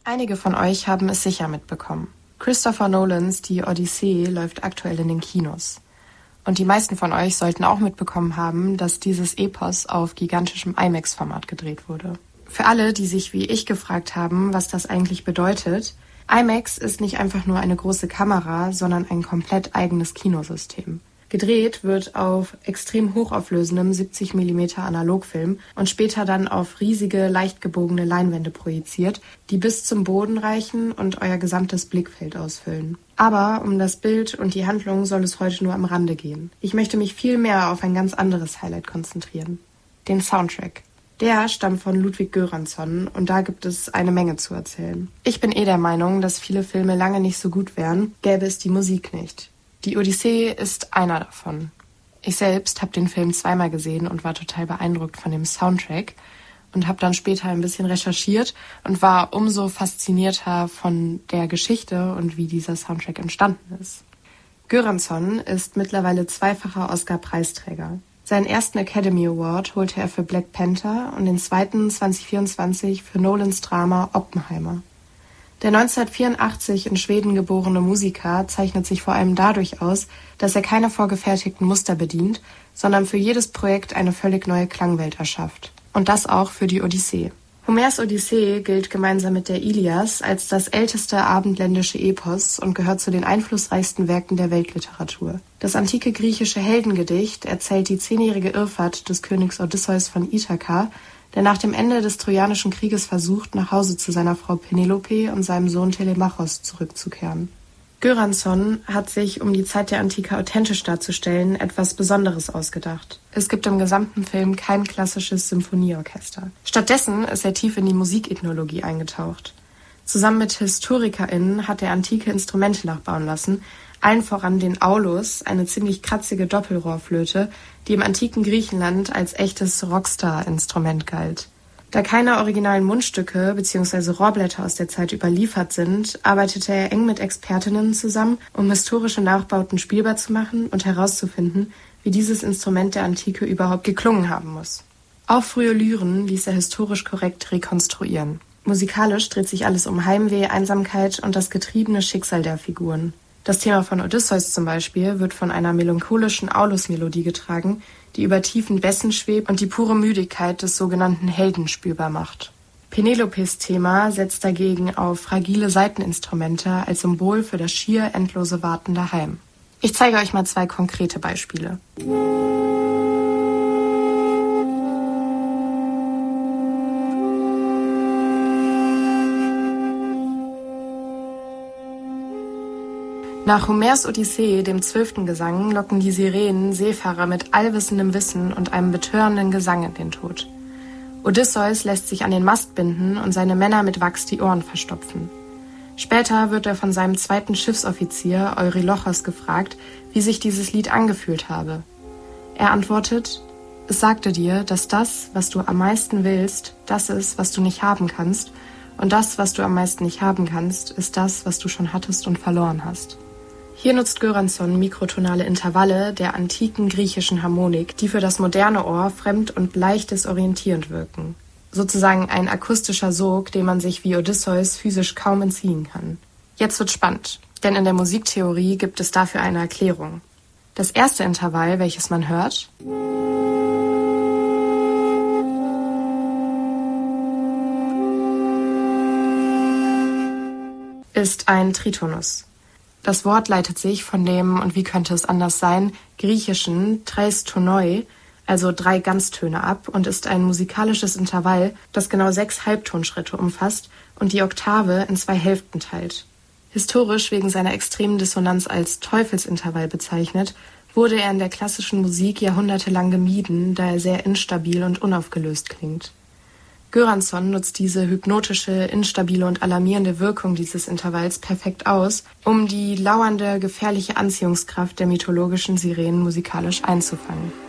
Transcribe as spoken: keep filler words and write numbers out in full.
Einige von euch haben es sicher mitbekommen. Christopher Nolans Die Odyssee läuft aktuell in den Kinos. Und die meisten von euch sollten auch mitbekommen haben, dass dieses Epos auf gigantischem IMAX-Format gedreht wurde. Für alle, die sich wie ich gefragt haben, was das eigentlich bedeutet, IMAX ist nicht einfach nur eine große Kamera, sondern ein komplett eigenes Kinosystem. Gedreht wird auf extrem hochauflösendem siebzig Millimeter Analogfilm und später dann auf riesige, leicht gebogene Leinwände projiziert, die bis zum Boden reichen und euer gesamtes Blickfeld ausfüllen. Aber um das Bild und die Handlung soll es heute nur am Rande gehen. Ich möchte mich viel mehr auf ein ganz anderes Highlight konzentrieren. Den Soundtrack. Der stammt von Ludwig Göransson und da gibt es eine Menge zu erzählen. Ich bin eh der Meinung, dass viele Filme lange nicht so gut wären, gäbe es die Musik nicht. Die Odyssee ist einer davon. Ich selbst habe den Film zweimal gesehen und war total beeindruckt von dem Soundtrack und habe dann später ein bisschen recherchiert und war umso faszinierter von der Geschichte und wie dieser Soundtrack entstanden ist. Göransson ist mittlerweile zweifacher Oscar-Preisträger. Seinen ersten Academy Award holte er für Black Panther und den zweiten zwanzig vierundzwanzig für Nolans Drama Oppenheimer. Der neunzehnhundertvierundachtzig in Schweden geborene Musiker zeichnet sich vor allem dadurch aus, dass er keine vorgefertigten Muster bedient, sondern für jedes Projekt eine völlig neue Klangwelt erschafft. Und das auch für die Odyssee. Homers Odyssee gilt gemeinsam mit der Ilias als das älteste abendländische Epos und gehört zu den einflussreichsten Werken der Weltliteratur. Das antike griechische Heldengedicht erzählt die zehnjährige Irrfahrt des Königs Odysseus von Ithaka, der nach dem Ende des Trojanischen Krieges versucht, nach Hause zu seiner Frau Penelope und seinem Sohn Telemachos zurückzukehren. Göransson hat sich, um die Zeit der Antike authentisch darzustellen, etwas Besonderes ausgedacht. Es gibt im gesamten Film kein klassisches Symphonieorchester. Stattdessen ist er tief in die Musikethnologie eingetaucht. Zusammen mit HistorikerInnen hat er antike Instrumente nachbauen lassen, allen voran den Aulus, eine ziemlich kratzige Doppelrohrflöte, die im antiken Griechenland als echtes Rockstar-Instrument galt. Da keine originalen Mundstücke bzw. Rohrblätter aus der Zeit überliefert sind, arbeitete er eng mit Expertinnen zusammen, um historische Nachbauten spielbar zu machen und herauszufinden, wie dieses Instrument der Antike überhaupt geklungen haben muss. Auch frühe Lyren ließ er historisch korrekt rekonstruieren. Musikalisch dreht sich alles um Heimweh, Einsamkeit und das getriebene Schicksal der Figuren. Das Thema von Odysseus zum Beispiel wird von einer melancholischen Aulus-Melodie getragen, die über tiefen Bässen schwebt und die pure Müdigkeit des sogenannten Helden spürbar macht. Penelopes Thema setzt dagegen auf fragile Saiteninstrumente als Symbol für das schier endlose Warten daheim. Ich zeige euch mal zwei konkrete Beispiele. Nach Homers Odyssee, dem zwölften Gesang, locken die Sirenen Seefahrer mit allwissendem Wissen und einem betörenden Gesang in den Tod. Odysseus lässt sich an den Mast binden und seine Männer mit Wachs die Ohren verstopfen. Später wird er von seinem zweiten Schiffsoffizier Eurylochos gefragt, wie sich dieses Lied angefühlt habe. Er antwortet: Es sagte dir, dass das, was du am meisten willst, das ist, was du nicht haben kannst, und das, was du am meisten nicht haben kannst, ist das, was du schon hattest und verloren hast. Hier nutzt Göransson mikrotonale Intervalle der antiken griechischen Harmonik, die für das moderne Ohr fremd und leicht desorientierend wirken. Sozusagen ein akustischer Sog, dem man sich wie Odysseus physisch kaum entziehen kann. Jetzt wird spannend, denn in der Musiktheorie gibt es dafür eine Erklärung. Das erste Intervall, welches man hört, ist ein Tritonus. Das Wort leitet sich von dem, und wie könnte es anders sein, griechischen tres tonoi, also drei Ganztöne ab, und ist ein musikalisches Intervall, das genau sechs Halbtonschritte umfasst und die Oktave in zwei Hälften teilt. Historisch wegen seiner extremen Dissonanz als Teufelsintervall bezeichnet, wurde er in der klassischen Musik jahrhundertelang gemieden, da er sehr instabil und unaufgelöst klingt. Göransson nutzt diese hypnotische, instabile und alarmierende Wirkung dieses Intervalls perfekt aus, um die lauernde, gefährliche Anziehungskraft der mythologischen Sirenen musikalisch einzufangen.